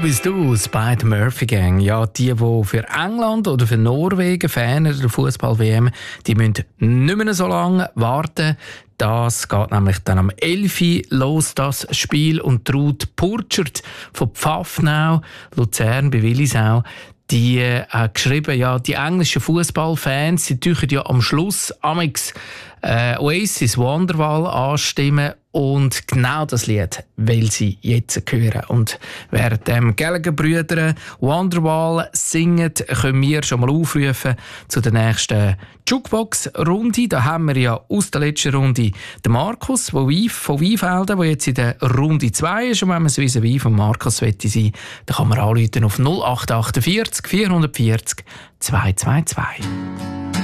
bist du, Spider Murphy Gang. Ja, die für England oder für Norwegen Fan der Fußball-WM, die müssen nicht mehr so lange warten. Das geht nämlich dann am 11. Uhr los, das Spiel. Und Ruth Purchert von Pfaffenau, Luzern bei Willisau, die hat geschrieben, ja, die englischen Fußballfans, sie tun ja am Schluss amix Oasis Wonderwall anstimmen und genau das Lied will sie jetzt hören. Und während dem Gallagher-Brüder Wonderwall singen, können wir schon mal aufrufen zu der nächsten Jukebox-Runde. Da haben wir ja aus der letzten Runde den Markus von Weinfelden, der jetzt in der Runde 2 ist. Und wenn man so wie von Markus sein will, dann kann man anrufen auf 0848 440 222.